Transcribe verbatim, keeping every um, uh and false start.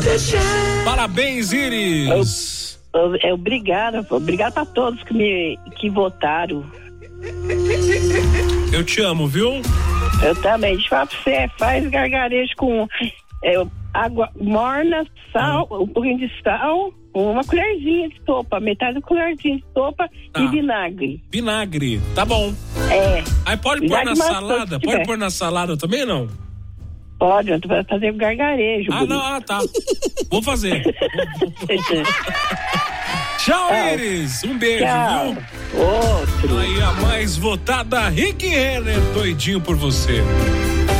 Parabéns, Iris. Eu, eu, obrigada, obrigada a todos que me que votaram. Eu te amo, viu? Eu também. Deixa eu falar pra você, faz gargarejo com é, água morna, sal, hum. um pouquinho de sal, uma colherzinha de sopa, metade da colherzinha de sopa tá. E vinagre. Vinagre, tá bom. É. Aí pode pôr na salada? Pode pôr na salada também, não? Pode, eu vou fazer gargarejo. Ah, bonito. Não, ah, tá. Vou fazer. Tchau, Tchau, Iris. Um beijo, Tchau. Viu? Outro. Aí a mais votada, Rick Renner, doidinho por você.